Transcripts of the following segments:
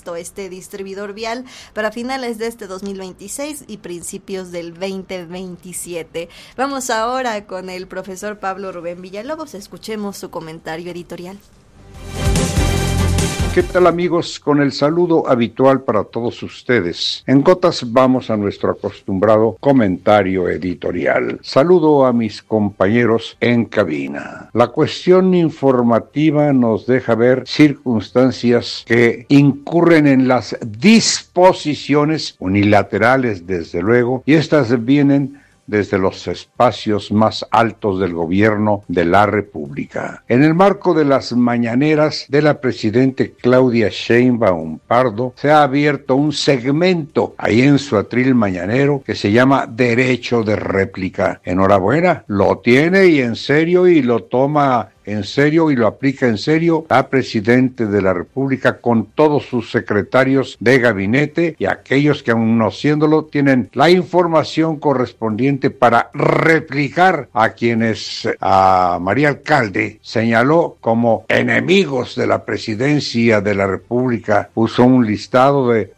listo este distribuidor vial para finales de este 2026 y principios del 2027. Vamos ahora con el profesor Pablo Rubén Villalobos, escuchemos su comentario editorial. ¿Qué tal, amigos? Con el saludo habitual para todos ustedes. En gotas vamos a nuestro acostumbrado comentario editorial. Saludo a mis compañeros en cabina. La cuestión informativa nos deja ver circunstancias que incurren en las disposiciones unilaterales, desde luego, y estas vienen desde los espacios más altos del gobierno de la República. En el marco de las mañaneras de la presidente Claudia Sheinbaum Pardo, se ha abierto un segmento ahí en su atril mañanero que se llama Derecho de Réplica. Enhorabuena, lo tiene y en serio, y lo toma en serio y lo aplica en serio la Presidenta de la República con todos sus secretarios de gabinete y aquellos que, aun no siéndolo, tienen la información correspondiente para replicar a quienes a María Alcalde señaló como enemigos de la Presidencia de la República. Puso un listado de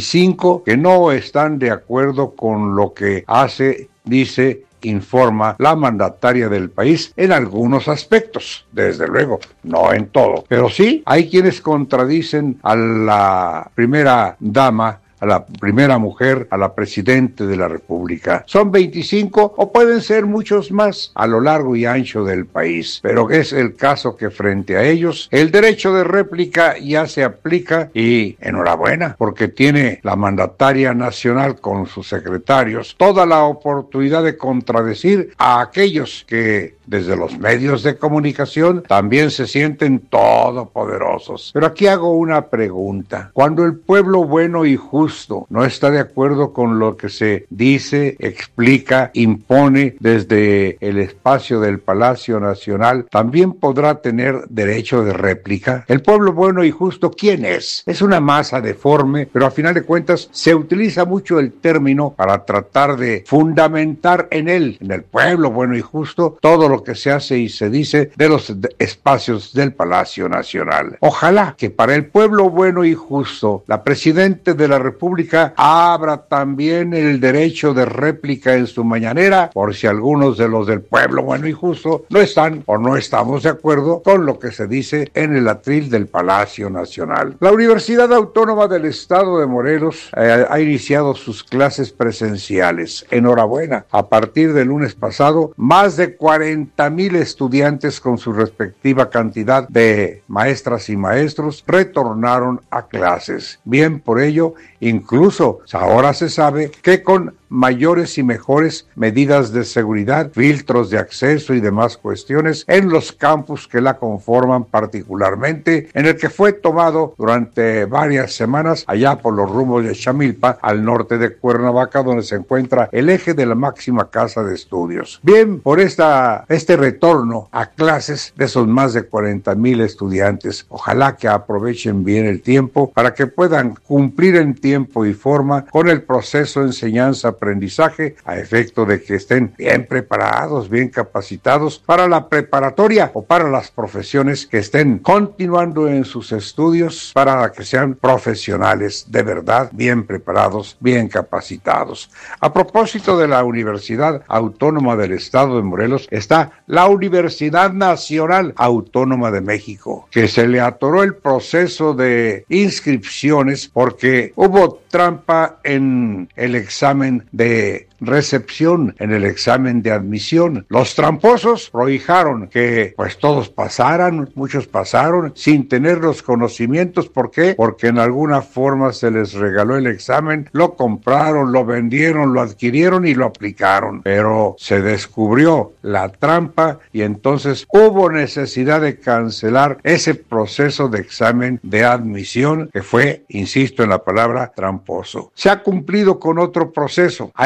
25 que no están de acuerdo con lo que hace, dice, informa la mandataria del país en algunos aspectos, desde luego, no en todo, pero sí hay quienes contradicen a la primera dama, a la primera mujer, a la Presidenta de la República. Son 25 o pueden ser muchos más a lo largo y ancho del país, pero es el caso que frente a ellos el derecho de réplica ya se aplica, y enhorabuena, porque tiene la mandataria nacional con sus secretarios toda la oportunidad de contradecir a aquellos que desde los medios de comunicación también se sienten todopoderosos. Pero aquí hago una pregunta. Cuando el pueblo bueno y justo no está de acuerdo con lo que se dice, explica, impone desde el espacio del Palacio Nacional, ¿también podrá tener derecho de réplica? El pueblo bueno y justo, ¿quién es? Es una masa deforme, pero a final de cuentas se utiliza mucho el término para tratar de fundamentar en él, en el pueblo bueno y justo, todo lo que se hace y se dice de los espacios del Palacio Nacional. Ojalá que para el pueblo bueno y justo la Presidenta de la República abra también el derecho de réplica en su mañanera, por si algunos de los del pueblo bueno y justo no están o no estamos de acuerdo con lo que se dice en el atril del Palacio Nacional. La Universidad Autónoma del Estado de Morelos ha iniciado sus clases presenciales. Enhorabuena. A partir del lunes pasado, más de 40,000 estudiantes con su respectiva cantidad de maestras y maestros retornaron a clases. Bien por ello, incluso ahora se sabe que con mayores y mejores medidas de seguridad, filtros de acceso y demás cuestiones en los campus que la conforman, particularmente en el que fue tomado durante varias semanas allá por los rumbos de Chamilpa, al norte de Cuernavaca, donde se encuentra el eje de la máxima casa de estudios. Bien, por este retorno a clases de esos más de 40,000 estudiantes, ojalá que aprovechen bien el tiempo para que puedan cumplir en tiempo y forma con el proceso de enseñanza-aprendizaje, a efecto de que estén bien preparados, bien capacitados para la preparatoria o para las profesiones que estén continuando en sus estudios, para que sean profesionales de verdad, bien preparados, bien capacitados. A propósito de la Universidad Autónoma del Estado de Morelos, está la Universidad Nacional Autónoma de México, que se le atoró el proceso de inscripciones porque hubo trampa en el examen de recepción, en el examen de admisión. Los tramposos prohijaron que pues todos pasaran, muchos pasaron sin tener los conocimientos. ¿Por qué? Porque en alguna forma se les regaló el examen, lo compraron, lo vendieron, lo adquirieron y lo aplicaron. Pero se descubrió la trampa y entonces hubo necesidad de cancelar ese proceso de examen de admisión que fue, insisto en la palabra, tramposo. Se ha cumplido con otro proceso. A él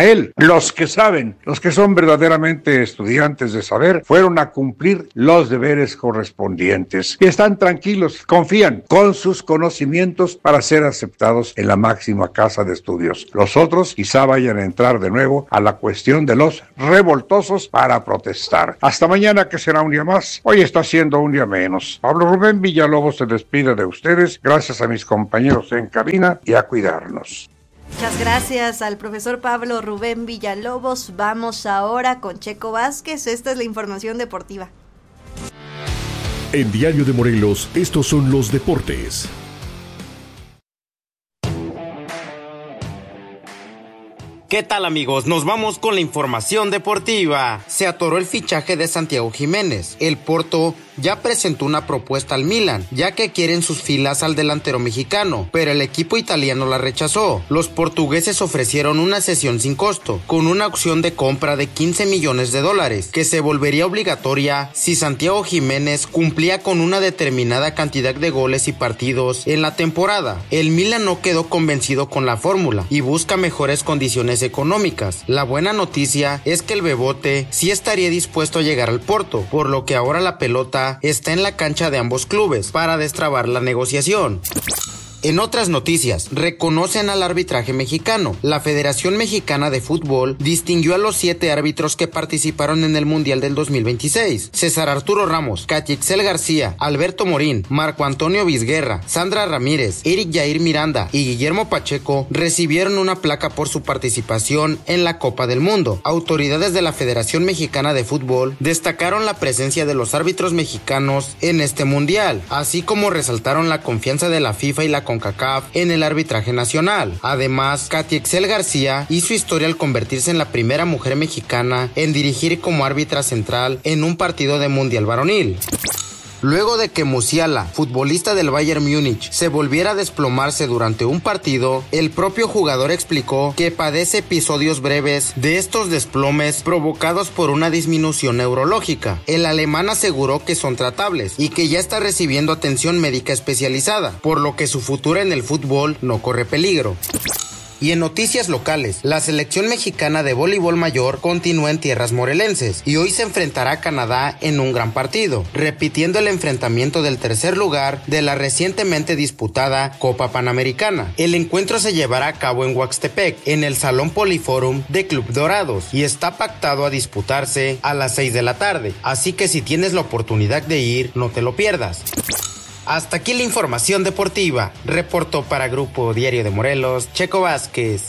Los que saben, los que son verdaderamente estudiantes de saber, fueron a cumplir los deberes correspondientes y están tranquilos, confían con sus conocimientos para ser aceptados en la máxima casa de estudios. Los otros quizá vayan a entrar de nuevo a la cuestión de los revoltosos para protestar. Hasta mañana, que será un día más. Hoy está siendo un día menos. Pablo Rubén Villalobos se despide de ustedes, gracias a mis compañeros en cabina, y a cuidarnos. Muchas gracias al profesor Pablo Rubén Villalobos. Vamos ahora con Checo Vázquez. Esta es la información deportiva. En Diario de Morelos, estos son los deportes. ¿Qué tal, amigos? Nos vamos con la información deportiva. Se atoró el fichaje de Santiago Jiménez. El Porto ya presentó una propuesta al Milan, ya que quieren sus filas al delantero mexicano, pero el equipo italiano la rechazó. Los portugueses ofrecieron una cesión sin costo, con una opción de compra de $15 millones, que se volvería obligatoria si Santiago Jiménez cumplía con una determinada cantidad de goles y partidos en la temporada. El Milan no quedó convencido con la fórmula y busca mejores condiciones económicas. La buena noticia es que el Bebote sí estaría dispuesto a llegar al Porto, por lo que ahora la pelota está en la cancha de ambos clubes para destrabar la negociación. En otras noticias, reconocen al arbitraje mexicano. La Federación Mexicana de Fútbol distinguió a los 7 árbitros que participaron en el Mundial del 2026. César Arturo Ramos, Catixel García, Alberto Morín, Marco Antonio Vizguerra, Sandra Ramírez, Eric Jair Miranda y Guillermo Pacheco recibieron una placa por su participación en la Copa del Mundo. Autoridades de la Federación Mexicana de Fútbol destacaron la presencia de los árbitros mexicanos en este Mundial, así como resaltaron la confianza de la FIFA y la CONCACAF en el arbitraje nacional. Además, Catixel García hizo historia al convertirse en la primera mujer mexicana en dirigir como árbitra central en un partido de Mundial varonil. Luego de que Musiala, futbolista del Bayern Múnich, se volviera a desplomarse durante un partido, el propio jugador explicó que padece episodios breves de estos desplomes provocados por una disminución neurológica. El alemán aseguró que son tratables y que ya está recibiendo atención médica especializada, por lo que su futuro en el fútbol no corre peligro. Y en noticias locales, la selección mexicana de voleibol mayor continúa en tierras morelenses y hoy se enfrentará a Canadá en un gran partido, repitiendo el enfrentamiento del tercer lugar de la recientemente disputada Copa Panamericana. El encuentro se llevará a cabo en Huaxtepec, en el Salón Poliforum de Club Dorados, y está pactado a disputarse a las 6 de la tarde, así que si tienes la oportunidad de ir, no te lo pierdas. Hasta aquí la información deportiva. Reportó para Grupo Diario de Morelos, Checo Vázquez.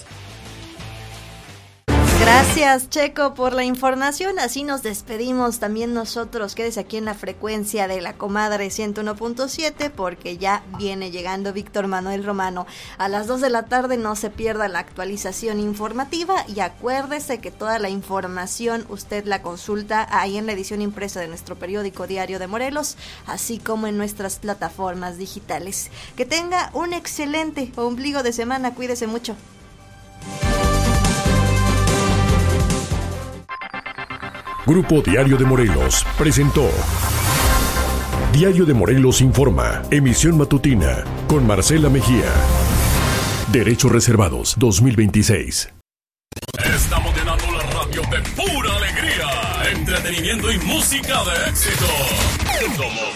Gracias, Checo, por la información. Así nos despedimos también nosotros. Quédese aquí en la frecuencia de la Comadre 101.7 porque ya viene llegando Víctor Manuel Romano. A las 2 de la tarde no se pierda la actualización informativa y acuérdese que toda la información usted la consulta ahí en la edición impresa de nuestro periódico Diario de Morelos, así como en nuestras plataformas digitales. Que tenga un excelente ombligo de semana. Cuídese mucho. Grupo Diario de Morelos presentó Diario de Morelos Informa, emisión matutina, con Marcela Mejía. Derechos reservados 2026. Estamos llenando la radio de pura alegría, entretenimiento y música de éxito. Somos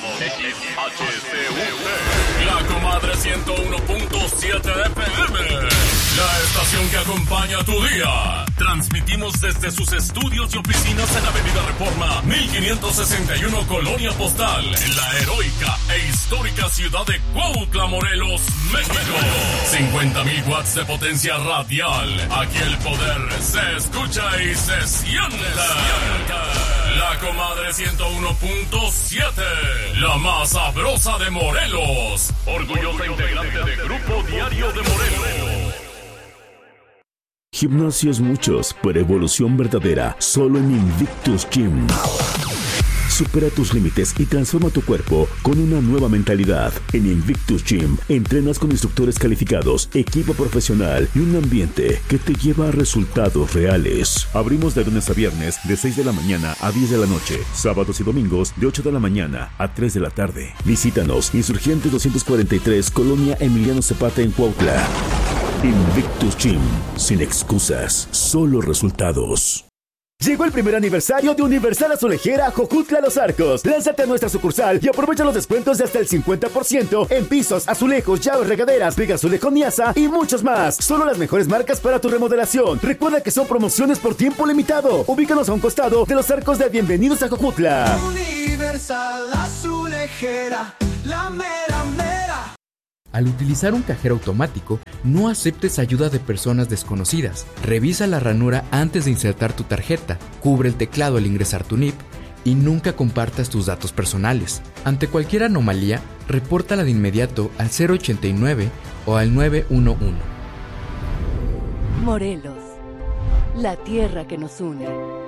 XHCUT, la Comadre 101.7 FM. La estación que acompaña tu día. Transmitimos desde sus estudios y oficinas en Avenida Reforma 1561, Colonia Postal, en la heroica e histórica ciudad de Cuautla, Morelos, México. 50,000 watts de potencia radial. Aquí el poder se escucha y se siente. La Comadre 101.7, la más sabrosa de Morelos. Orgullosa integrante de Grupo Diario de Morelos. Gimnasios muchos, pero evolución verdadera, solo en Invictus Gym. Supera tus límites y transforma tu cuerpo con una nueva mentalidad. En Invictus Gym entrenas con instructores calificados, equipo profesional y un ambiente que te lleva a resultados reales. Abrimos de lunes a viernes de 6 de la mañana a 10 de la noche, sábados y domingos de 8 de la mañana a 3 de la tarde. Visítanos, Insurgente 243, Colonia Emiliano Zapata en Cuautla. Invictus Gym. Sin excusas, solo resultados. Llegó el primer aniversario de Universal Azulejera Jojutla Los Arcos. Lánzate a nuestra sucursal y aprovecha los descuentos de hasta el 50% en pisos, azulejos, llaves, regaderas, Pega Azulejo Niasa y muchos más. Solo las mejores marcas para tu remodelación. Recuerda que son promociones por tiempo limitado. Ubícanos a un costado de los arcos de Bienvenidos a Jojutla. Universal Azulejera, la mera mera. Al utilizar un cajero automático, no aceptes ayuda de personas desconocidas. Revisa la ranura antes de insertar tu tarjeta, cubre el teclado al ingresar tu NIP y nunca compartas tus datos personales. Ante cualquier anomalía, repórtala de inmediato al 089 o al 911. Morelos, la tierra que nos une.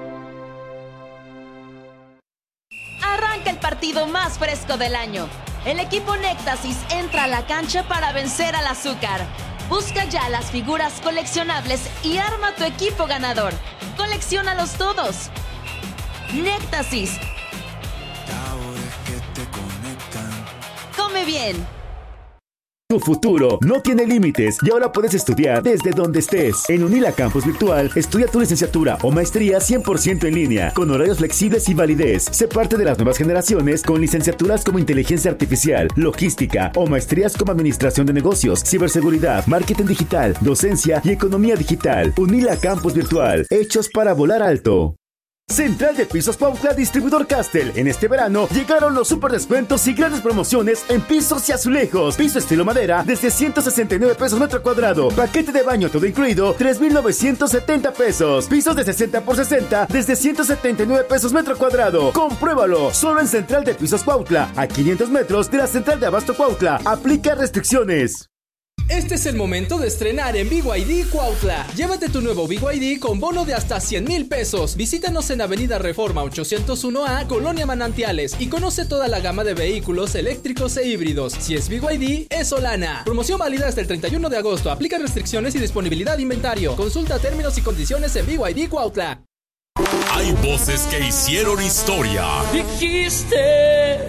Arranca el partido más fresco del año. El equipo Néctasis entra a la cancha para vencer al azúcar. Busca ya las figuras coleccionables y arma tu equipo ganador. ¡Colecciónalos todos! Néctasis. Sabores que te conectan. Come bien. Tu futuro no tiene límites y ahora puedes estudiar desde donde estés. En Unila Campus Virtual, estudia tu licenciatura o maestría 100% en línea, con horarios flexibles y validez. Sé parte de las nuevas generaciones con licenciaturas como Inteligencia Artificial, Logística o maestrías como Administración de Negocios, Ciberseguridad, Marketing Digital, Docencia y Economía Digital. Unila Campus Virtual, hechos para volar alto. Central de Pisos Cuautla, distribuidor Castel. En este verano llegaron los super descuentos y grandes promociones en pisos y azulejos. Piso estilo madera desde 169 pesos metro cuadrado. Paquete de baño todo incluido, 3,970 pesos. Pisos de 60 por 60 desde 179 pesos metro cuadrado. Compruébalo, solo en Central de Pisos Cuautla, a 500 metros de la Central de Abasto Cuautla. Aplica restricciones. Este es el momento de estrenar en BYD Cuautla. Llévate tu nuevo BYD con bono de hasta 100,000 pesos. Visítanos en Avenida Reforma 801A, Colonia Manantiales, y conoce toda la gama de vehículos eléctricos e híbridos. Si es BYD, es Solana. Promoción válida hasta el 31 de agosto. Aplica restricciones y disponibilidad de inventario. Consulta términos y condiciones en BYD Cuautla. Hay voces que hicieron historia. Dijiste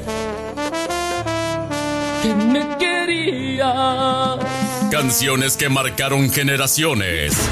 que me querías. Canciones que marcaron generaciones.